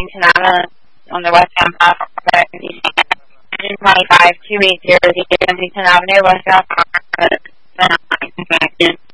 Kensington Avenue on the westbound platform. 125 280 Kensington Avenue, westbound platform.